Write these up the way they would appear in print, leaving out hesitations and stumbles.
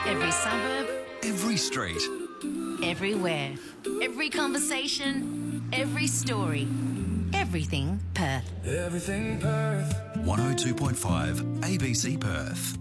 Every suburb, Every street. everywhere. Every conversation, every story. Everything Perth. Everything Perth. 102.5 ABC Perth.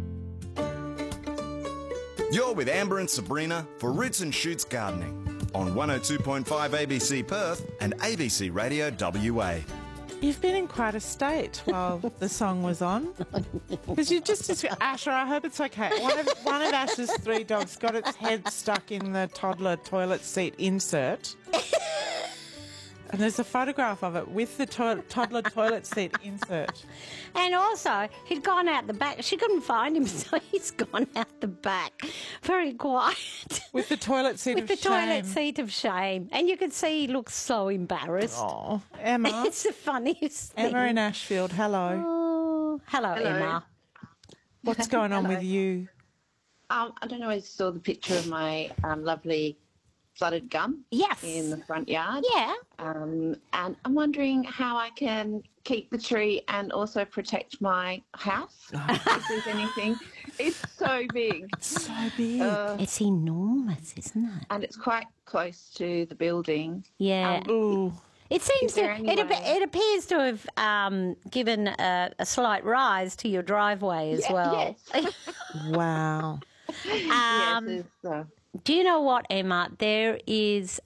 You're with Amber and Sabrina for Roots and Shoots Gardening on 102.5 ABC Perth and ABC Radio WA. You've been in quite a state while the song was on. Because you just, Asher, I hope it's okay. One of Asher's 3 dogs got its head stuck in the toddler toilet seat insert. And there's a photograph of it with the toddler toilet seat insert. And also, he'd gone out the back. She couldn't find him, so he's gone out the back, very quiet. With the toilet seat of shame. With the toilet seat of shame. And you could see he looks so embarrassed. Oh, Emma. It's the funniest thing. Emma in Ashfield, hello. Oh, hello, Emma. What's going on with you? I don't know if you saw the picture of my lovely flooded gum Yes. in the front yard. Yeah. And I'm wondering how I can keep the tree and also protect my house. If there's anything. It's so big. So big. It's enormous, isn't it? And it's quite close to the building. Yeah. Ooh. It seems Is there to. any way- It appears to have given a slight rise to your driveway as well. Yes. Wow. Yes, it's, Do you know what, Emma? There is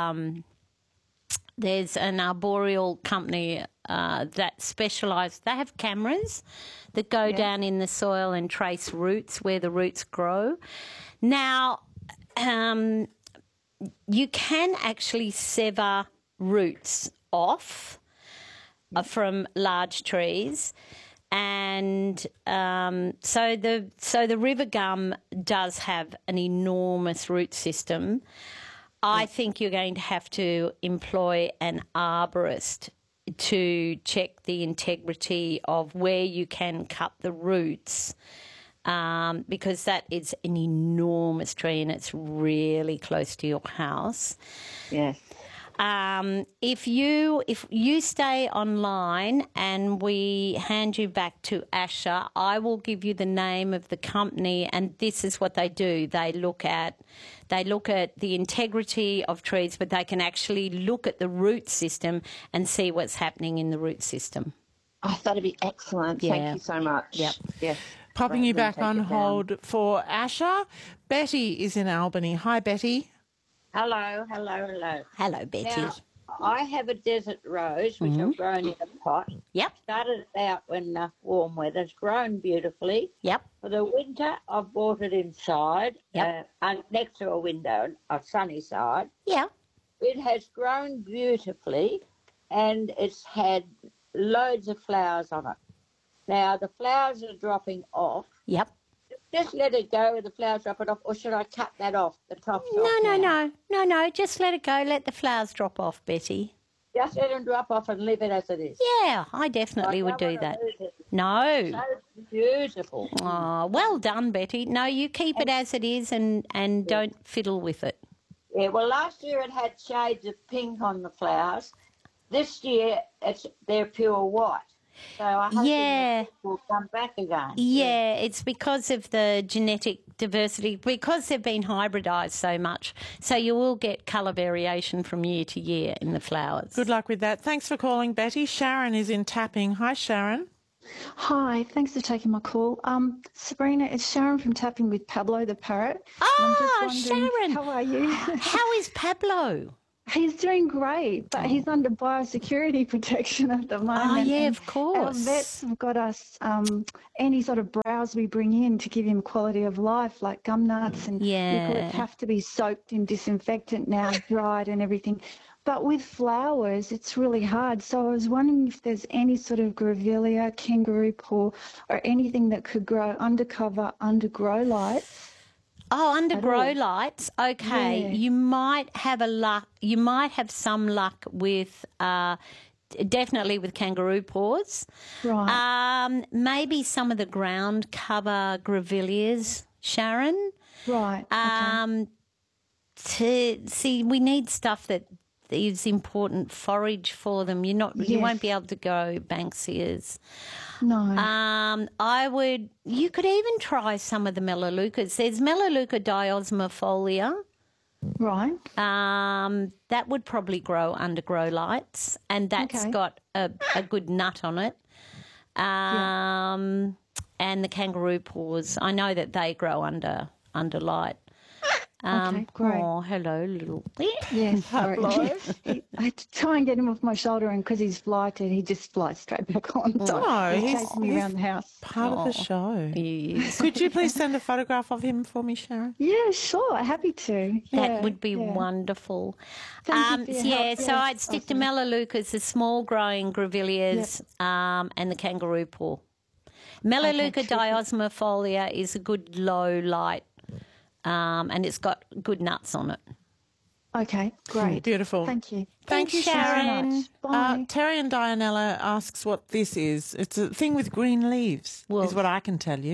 there's an arboreal company that specialise. They have cameras that go down in the soil and trace roots where the roots grow. Now, you can actually sever roots off from large trees. And so the river gum does have an enormous root system. I think you're going to have to employ an arborist to check the integrity of where you can cut the roots, because that is an enormous tree and it's really close to your house. yes. If you stay online and we hand you back to Asher, I will give you the name of the company, and this is what they do. They look at the integrity of trees, but they can actually look at the root system and see what's happening in the root system. I thought it'd be excellent. Yeah. Thank you so much. Yep. Yes. Popping you back Take on it down. hold for Asher. Betty is in Albany. Hi, Betty. Hello. Hello, Betty. Now, I have a desert rose, which I've grown in a pot. Yep. Started out when warm weather's grown beautifully. Yep. For the winter, I've bought it inside, Yep. next to a window, a sunny side. Yeah. It has grown beautifully, and it's had loads of flowers on it. Now, the flowers are dropping off. Yep. Just let it go with the flowers dropping off, or should I cut that off, the tops off now? No. Just let it go. Let the flowers drop off, Betty. Just let them drop off and leave it as it is. Yeah, I definitely would do that. No. So beautiful. Oh, well done, Betty. No, you keep it as it is and don't fiddle with it. Yeah, well, last year it had shades of pink on the flowers. This year they're pure white. So I hope Yeah. it will come back again. Yeah, it's because of the genetic diversity, because they've been hybridised so much. So you will get colour variation from year to year in the flowers. Good luck with that. Thanks for calling, Betty. Sharon is in Tapping. Hi, Sharon. Hi, thanks for taking my call. Sabrina, it's Sharon from Tapping with Pablo the parrot. Ah, I'm just wondering, Sharon. how are you? How is Pablo? He's doing great, but he's under biosecurity protection at the moment. Oh, yeah, and of course. Our vets have got us any sort of browse we bring in to give him quality of life, like gum nuts and eucalypts have to be soaked in disinfectant now, dried and everything. But with flowers, it's really hard. So I was wondering if there's any sort of grevillea, kangaroo paw, or anything that could grow undercover under grow lights. Oh, under grow lights. Okay, Yeah. you might have some luck with definitely with kangaroo paws. Right. Maybe some of the ground cover grevilleas, Sharon. Right. Okay. We need stuff that is important forage for them. You won't be able to grow Banksias. No. You could even try some of the Melaleucas. There's Melaleuca diosmifolia. Right. That would probably grow under grow lights, and that's got a good nut on it. And the kangaroo paws. I know that they grow under light. Okay, great. Oh, hello, little. Yes, sorry. I had to try and get him off my shoulder, and because he's flighted, he just flies straight back on. So he's chasing me around the house. Part of the show. Yes. Could you please send a photograph of him for me, Sharon? Yeah, sure. Happy to. That would be wonderful. Thank you for your help. So Yeah, I'd stick to Melaleucas, the small growing grevilleas, and the kangaroo paw. Melaleuca diosmifolia is a good low light, and it's got good nuts on it. Okay, great. Beautiful. Thank you. Thanks, you Sharon. so much. Bye. Terry and Dianella asks what this is. It's a thing with green leaves, is what I can tell you.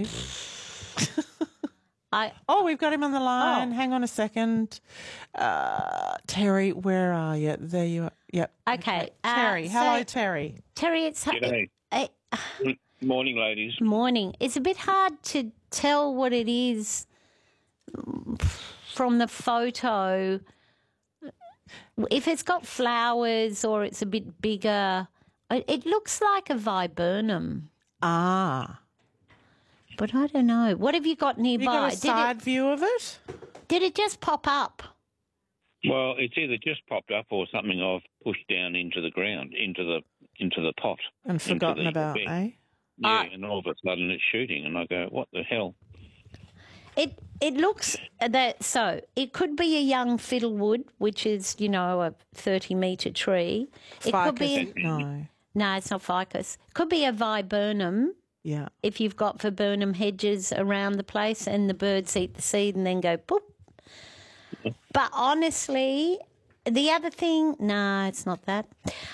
We've got him on the line. Hang on a second. Terry, where are you? There you are. Yep. Okay. Terry. Hello, Terry. Terry, it's... G'day. Good morning, ladies. Morning. It's a bit hard to tell what it is from the photo. If it's got flowers or it's a bit bigger, it looks like a viburnum. Ah. But I don't know. What have you got nearby? You got a side view of it? Did it just pop up? Well, it's either just popped up or something I've pushed down into the ground, into the pot. And forgotten about, bed. eh? Yeah, and all of a sudden it's shooting, and I go, what the hell? It looks that so it could be a young fiddlewood, which is a 30-metre tree. It Ficus. could be no, it's not ficus. It could be a viburnum. Yeah. If you've got viburnum hedges around the place, and the birds eat the seed and then go poop. But honestly, the other thing, no, it's not that.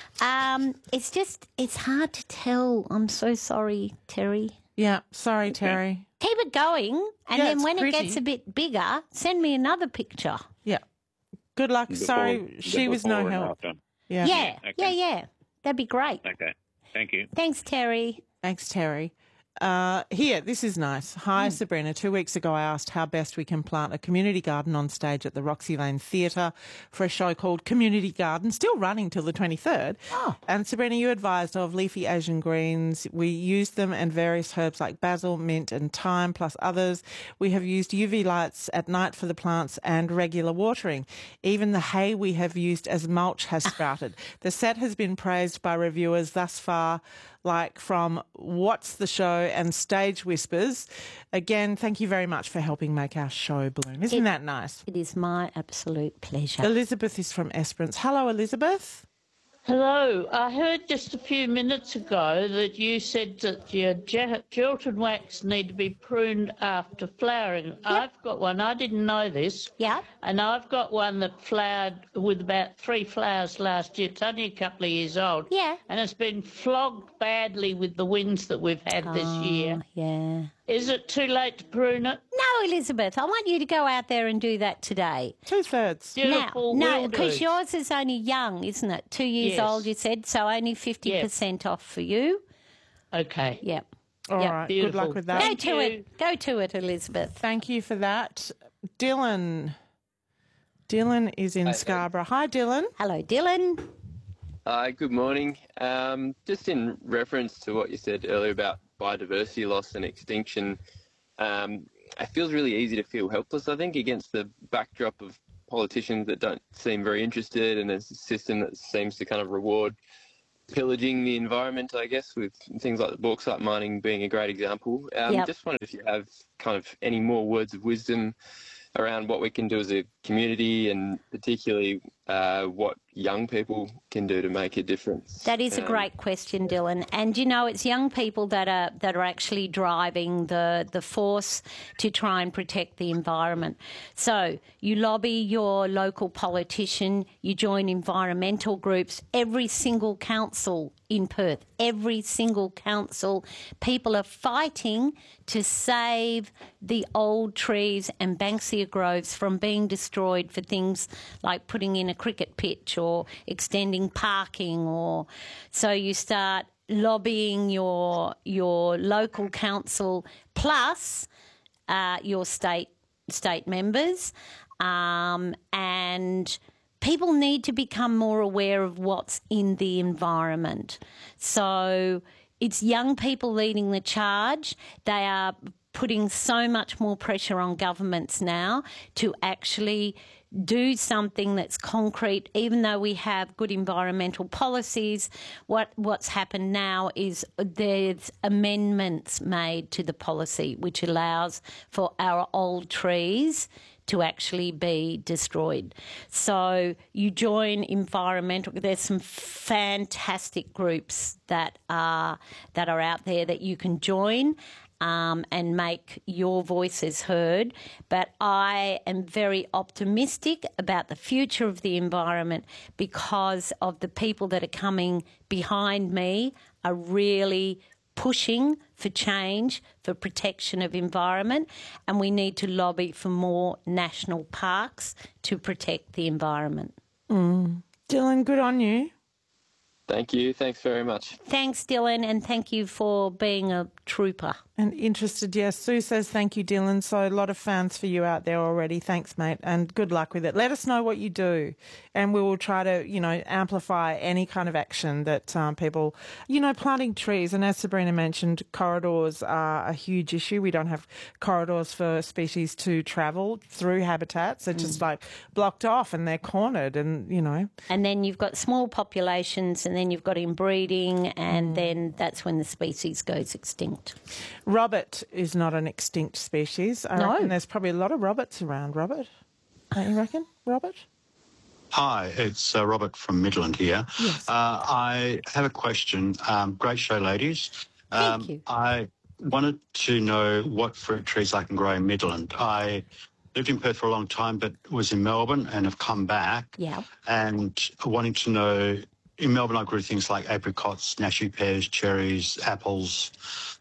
It's hard to tell. I'm so sorry, Terry. Yeah, sorry, Terry. Keep it going, and Yeah, then it's when pretty. it gets a bit bigger, send me another picture. Yeah. Good luck. Sorry, she was no help. Yeah. Yeah, Okay. yeah. That'd be great. Okay, thank you. Thanks, Terry. Thanks, Terry. Here, this is nice. Hi, Sabrina. 2 weeks ago, I asked how best we can plant a community garden on stage at the Roxy Lane Theatre for a show called Community Garden, still running till the 23rd. Oh. And Sabrina, you advised of leafy Asian greens. We used them and various herbs like basil, mint and thyme, plus others. We have used UV lights at night for the plants and regular watering. Even the hay we have used as mulch has sprouted. The set has been praised by reviewers thus far, like from What's the Show and Stage Whispers. Again, thank you very much for helping make our show bloom. Isn't that nice? It is my absolute pleasure. Elizabeth is from Esperance. Hello, Elizabeth. Hello. I heard just a few minutes ago that you said that your gelatin wax need to be pruned after flowering. Yep. I've got one. I didn't know this. Yeah. And I've got one that flowered with about 3 flowers last year. It's only a couple of years old. Yeah. And it's been flogged badly with the winds that we've had this year. Yeah. Is it too late to prune it? No, Elizabeth, I want you to go out there and do that today. 2/3. Beautiful. No, because yours is only young, isn't it? 2 years Yes. old, you said, so only 50% off for you. Okay. Yep. All right. Beautiful. Good luck with that. Go to it. Go to it, Elizabeth. Thank you for that. Dylan. Dylan is in Scarborough. Hi, Dylan. Hello, Dylan. Good morning. Just in reference to what you said earlier about biodiversity loss and extinction, it feels really easy to feel helpless, I think, against the backdrop of politicians that don't seem very interested, and there's a system that seems to kind of reward pillaging the environment, I guess, with things like the bauxite mining being a great example. Just wondered if you have kind of any more words of wisdom around what we can do as a community, and particularly what young people can do to make a difference. That is a great question, Dylan. And it's young people that are actually driving the force to try and protect the environment. So you lobby your local politician, you join environmental groups, every single council in Perth, every single council, people are fighting to save the old trees and Banksia groves from being destroyed for things like putting in a cricket pitch or extending parking, or so you start lobbying your local council plus your state members, and people need to become more aware of what's in the environment. So it's young people leading the charge. They are putting so much more pressure on governments now to actually do something that's concrete. Even though we have good environmental policies, what's happened now is there's amendments made to the policy which allows for our old trees to actually be destroyed. So you join environmental. There's some fantastic groups that are out there that you can join. And make your voices heard. But I am very optimistic about the future of the environment because of the people that are coming behind me are really pushing for change, for protection of environment, and we need to lobby for more national parks to protect the environment. Dylan, good on you. Thank you. Thanks very much. Thanks, Dylan, and thank you for being a trooper. And interested, yes. Sue says thank you, Dylan. So a lot of fans for you out there already. Thanks, mate, and good luck with it. Let us know what you do, and we will try to, amplify any kind of action that people, planting trees. And as Sabrina mentioned, corridors are a huge issue. We don't have corridors for species to travel through habitats. They're just blocked off and they're cornered, and And then you've got small populations, and then you've got inbreeding, and then that's when the species goes extinct. Robert is not an extinct species. I reckon there's probably a lot of Roberts around, Robert. Don't you reckon, Robert? Hi, it's Robert from Midland here. Yes. I have a question. Great show, ladies. Thank you. I wanted to know what fruit trees I can grow in Midland. I lived in Perth for a long time, but was in Melbourne and have come back. Yeah. And wanting to know, in Melbourne I grew things like apricots, cashew pears, cherries, apples,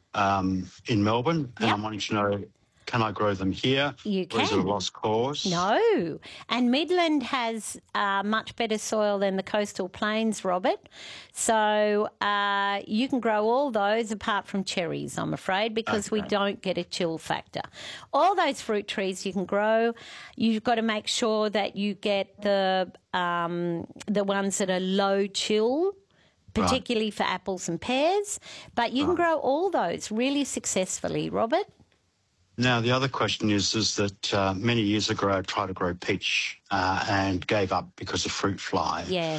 in Melbourne, and I'm wanting to know, can I grow them here? You can. Or is it a lost cause? No. And Midland has much better soil than the coastal plains, Robert. So you can grow all those apart from cherries, I'm afraid, because we don't get a chill factor. All those fruit trees you can grow. You've got to make sure that you get the ones that are low chill, particularly for apples and pears. But you can grow all those really successfully, Robert. Now, the other question is that many years ago I tried to grow peach and gave up because of fruit fly. Yeah.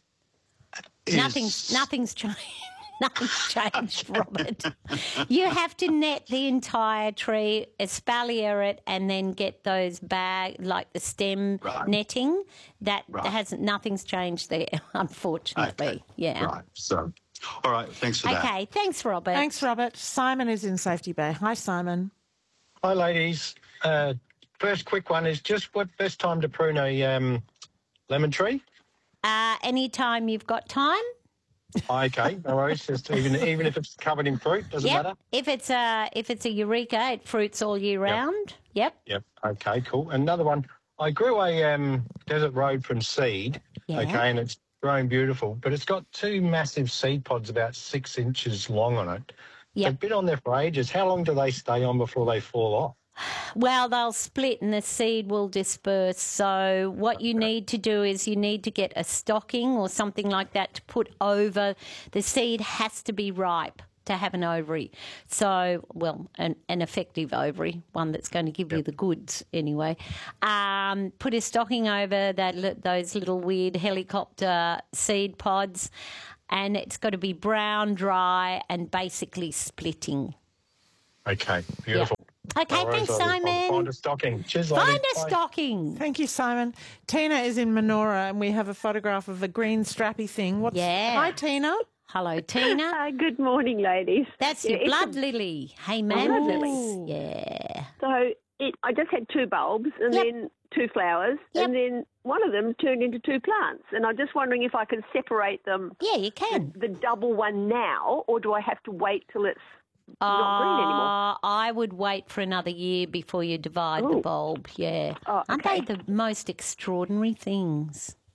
Nothing's changed. Nothing's changed, Robert. You have to net the entire tree, espalier it, and then get those the stem netting. Nothing's changed there, unfortunately. Okay. Yeah. Right. So, all right. Thanks for that. Okay. Thanks, Robert. Thanks, Robert. Simon is in Safety Bay. Hi, Simon. Hi, ladies. First quick one is just what best time to prune a lemon tree? Any time you've got time. Okay, no worries. Just even if it's covered in fruit, doesn't matter. If it's a eureka, it fruits all year round. Yep. Okay, cool. Another one. I grew a desert road from seed. Yeah. Okay, and it's grown beautiful, but it's got two massive seed pods about 6 inches long on it. Yep. They've been on there for ages. How long do they stay on before they fall off? Well, they'll split and the seed will disperse. So what you need to do is you need to get a stocking or something like that to put over. The seed has to be ripe to have an ovary. So, well, an effective ovary, one that's going to give you the goods anyway. Put a stocking over those little weird helicopter seed pods, and it's got to be brown, dry, and basically splitting. Okay, beautiful. Yeah. Okay, thanks, Simon. I'll find a stocking. Cheers, Find ladies. a stocking. Thank you, Simon. Tina is in Menora, and we have a photograph of a green strappy thing. Hi, Tina. Hello, Tina. Good morning, ladies. That's your blood lily. Hey, man. Blood lily. Yeah. So I just had 2 bulbs and then 2 flowers, and then one of them turned into 2 plants. And I'm just wondering if I can separate them. Yeah, you can. The double one now, or do I have to wait till it's not green anymore? I would wait for another year before you divide the bulb, yeah. Oh, Aren't they the most extraordinary things? They're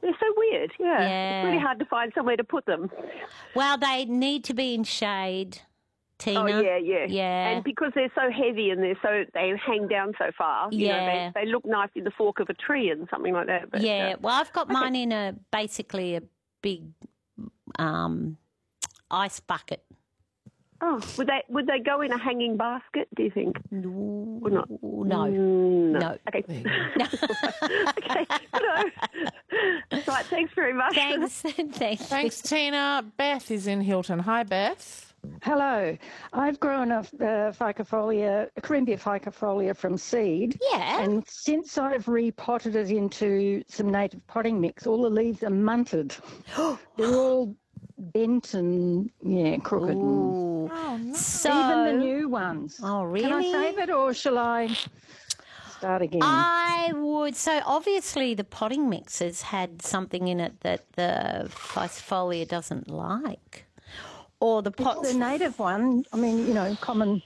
weird. Yeah. Yeah. It's really hard to find somewhere to put them. Well, they need to be in shade, Tina. Oh, yeah. Yeah. And because they're so heavy and they hang down so far, you know, they look nice in the fork of a tree and something like that. But, Well, I've got mine in basically a big ice bucket. Oh, would they go in a hanging basket, do you think? No. Or not? No. Okay. Okay. No. Right, thanks very much. Thanks, Tina. Beth is in Hilton. Hi, Beth. Hello. I've grown a Corymbia ficofolia from seed. Yeah. And since I've repotted it into some native potting mix, all the leaves are munted. They're all bent and, crooked. Ooh. And So, even the new ones. Oh, really? Can I save it or shall I start again? I would. So obviously the potting mix has had something in it that the ficofolia doesn't like. Or the pot. It's the native one. I mean, common.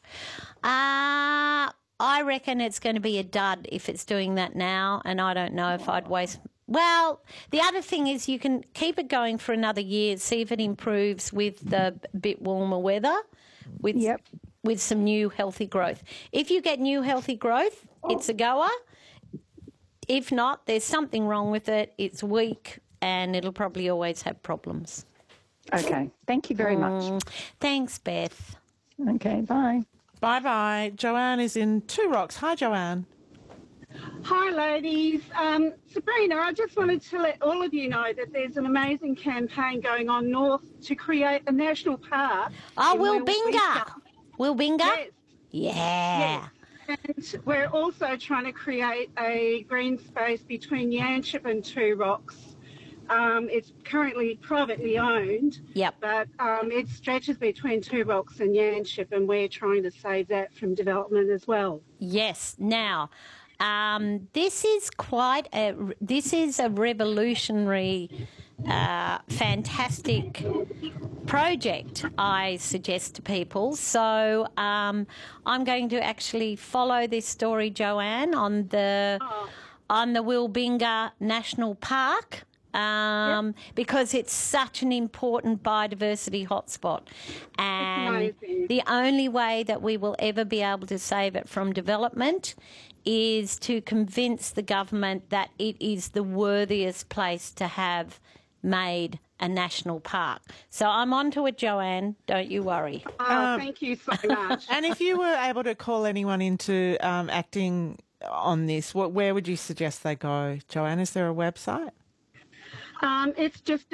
I reckon it's going to be a dud if it's doing that now, and I don't know if I'd waste. Well, the other thing is you can keep it going for another year, see if it improves with the bit warmer weather, with some new healthy growth. If you get new healthy growth, it's a goer. If not, there's something wrong with it. It's weak, and it'll probably always have problems. Okay. Thank you very much. Thanks, Beth. Okay, bye. Bye-bye. Joanne is in Two Rocks. Hi, Joanne. Hi, ladies. Sabrina, I just wanted to let all of you know that there's an amazing campaign going on north to create a national park. Oh, Wilbinga. Wilbinga? Yes. Yeah. Yes. And we're also trying to create a green space between Yanchep and Two Rocks. It's currently privately owned, but it stretches between Two Rocks and Yanchep, and we're trying to save that from development as well. Yes. Now, this is a revolutionary, fantastic project, I suggest to people. So I'm going to actually follow this story, Joanne, on the Wilbinga National Park. Because it's such an important biodiversity hotspot. And the only way that we will ever be able to save it from development is to convince the government that it is the worthiest place to have made a national park. So I'm on to it, Joanne. Don't you worry. Thank you so much. And if you were able to call anyone into acting on this, where would you suggest they go, Joanne? Is there a website? It's just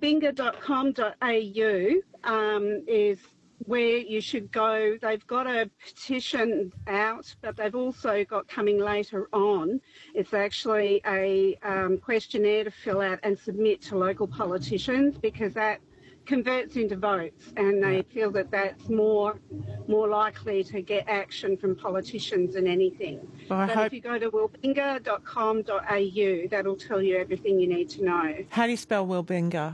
wilbinga.com.au is where you should go. They've got a petition out, but they've also got coming later on. It's actually a questionnaire to fill out and submit to local politicians because that converts into votes, and they feel that that's more likely to get action from politicians than anything. Well, if you go to wilbinga.com.au, that'll tell you everything you need to know. How do you spell Wilbinga?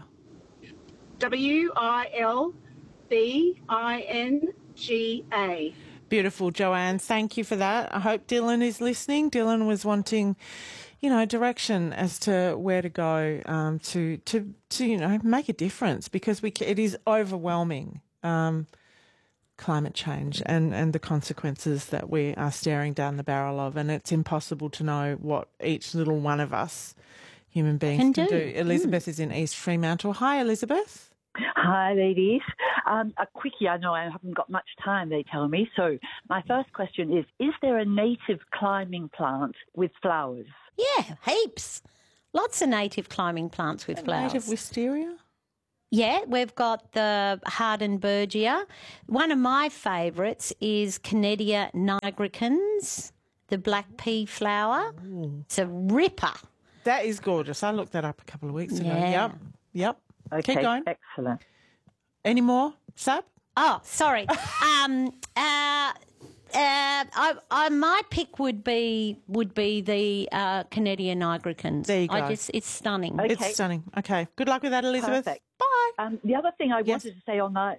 Wilbinga. Beautiful, Joanne. Thank you for that. I hope Dylan is listening. Dylan was wanting, direction as to where to go to make a difference because it is overwhelming, climate change and the consequences that we are staring down the barrel of, and it's impossible to know what each little one of us human beings can do. Elizabeth is in East Fremantle. Hi, Elizabeth. Hi, ladies. A quickie, I know I haven't got much time, they tell me. So my first question is there a native climbing plant with flowers? Yeah, heaps. Lots of native climbing plants with flowers. Native wisteria? Yeah, we've got the Hardenbergia. One of my favourites is Canedia nigricans, the black pea flower. It's a ripper. That is gorgeous. I looked that up a couple of weeks ago. Yeah. Yep. Okay, keep going. Excellent. Any more, Sab? Oh, sorry. My pick would be the Canedia nigricans. There you go. It's stunning. Okay. It's stunning. Okay. Good luck with that, Elizabeth. Perfect. Bye. The other thing I wanted to say on the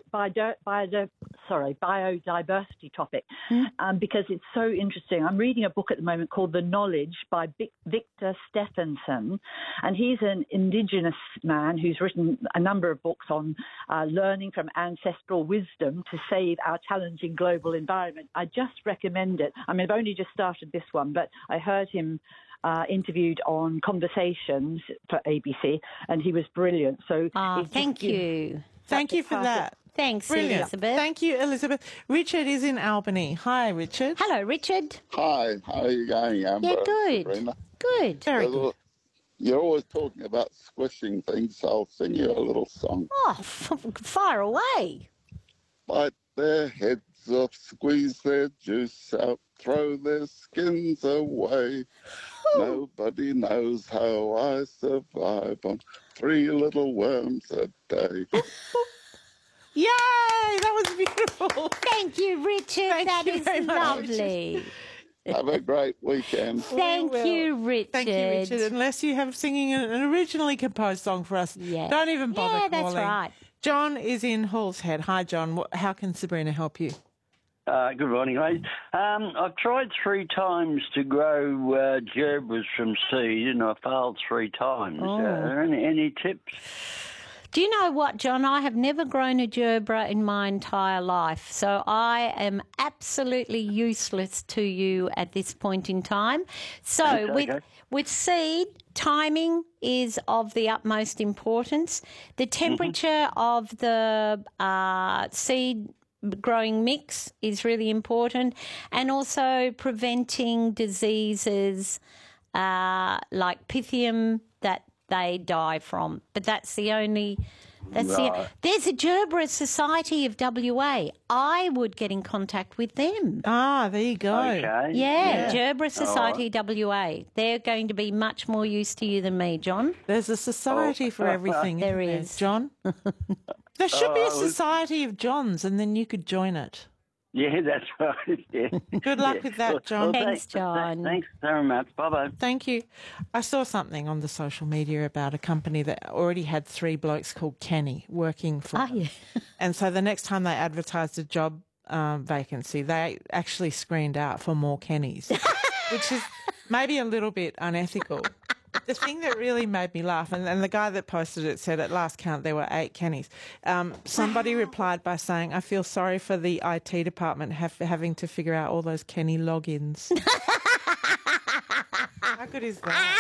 biodiversity topic, because it's so interesting. I'm reading a book at the moment called The Knowledge by Victor Stephenson, and he's an Indigenous man who's written a number of books on learning from ancestral wisdom to save our challenging global environment. I just recommend it. I mean, I've only just started this one, but I heard him interviewed on Conversations for ABC, and he was brilliant. So thank you. Thank you for that. Thanks, Brilliant. Elizabeth. Thank you, Elizabeth. Richard is in Albany. Hi, Richard. Hello, Richard. Hi, how are you going, Amber? Yeah, good. Sabrina? Good. Very good. You're always talking about squishing things, so I'll sing you a little song. Oh, fire away. Bite their heads off, squeeze their juice out, throw their skins away. Nobody knows how I survive on 3 little worms a day. Yay! That was beautiful. Thank you, Richard. That is lovely. Have a great weekend. Thank you, Richard. Thank you, Richard. Unless you have singing an originally composed song for us, don't even bother calling. Yeah, that's right. John is in Hall's Head. Hi, John. How can Sabrina help you? Good morning, ladies. I've tried 3 times to grow gerbils from seed, and I failed 3 times. Oh. Are there any tips? Do you know what, John? I have never grown a gerbera in my entire life, so I am absolutely useless to you at this point in time. So with seed, timing is of the utmost importance. The temperature of the seed growing mix is really important, and also preventing diseases like Pythium that they die from. But that's the only... There's a Gerbera Society of WA. I would get in contact with them. Ah, there you go. Okay. Yeah, Gerbera Society WA. They're going to be much more use to you than me, John. There's a society for everything. There is. John. There should be a society of Johns, and then you could join it. Yeah, that's right. Yeah. Good luck with that, John. Thanks, John. Thanks very much. Bye-bye. Thank you. I saw something on the social media about a company that already had 3 blokes called Kenny working for them. Yeah. And so the next time they advertised a job vacancy, they actually screened out for more Kennys, which is maybe a little bit unethical. The thing that really made me laugh, and the guy that posted it said at last count there were 8 Kennys. Somebody replied by saying, I feel sorry for the IT department having to figure out all those Kenny logins. How good is that?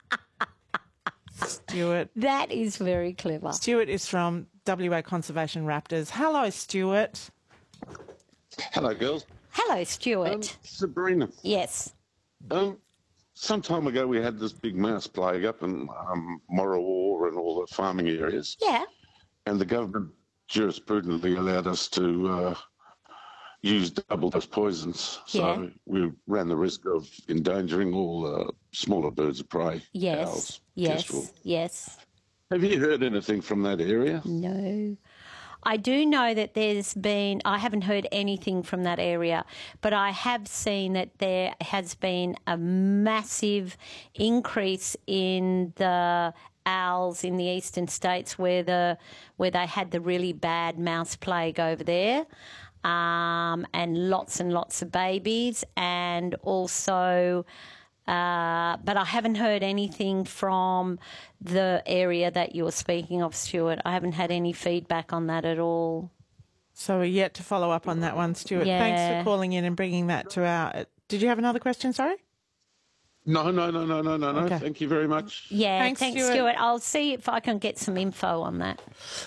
Stuart. That is very clever. Stuart is from WA Conservation Raptors. Hello, Stuart. Hello, girls. Hello, Stuart. Sabrina. Yes. Some time ago, we had this big mouse plague up in Morawar and all the farming areas. Yeah. And the government jurisprudently allowed us to use double-dose poisons. So we ran the risk of endangering all smaller birds of prey. Yes. Owls, yes. kestrel. Yes. Have you heard anything from that area? No. I do know that I haven't heard anything from that area, but I have seen that there has been a massive increase in the owls in the eastern states where they had the really bad mouse plague over there, and lots of babies, and also... but I haven't heard anything from the area that you're speaking of, Stuart. I haven't had any feedback on that at all. So we're yet to follow up on that one, Stuart. Yeah. Thanks for calling in and bringing that to our... Did you have another question, sorry? No. Okay. Thanks very much. Yeah, Thanks, Stuart. I'll see if I can get some info on that.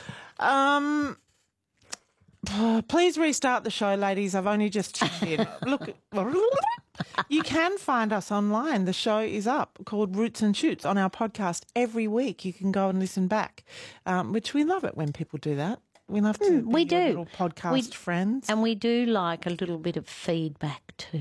Please restart the show, ladies. I've only just tuned in. Look, you can find us online. The show is up, called Roots and Shoots, on our podcast every week. You can go and listen back, which we love it when people do that. We love to be your little podcast friends. And we do like a little bit of feedback too.